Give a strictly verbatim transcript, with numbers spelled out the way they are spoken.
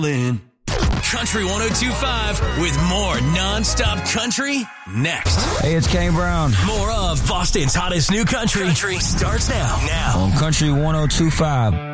in. Country one oh two point five with more nonstop country next. Hey, it's Kane Brown. More of Boston's hottest new country, country starts now. Now on Country one oh two point five.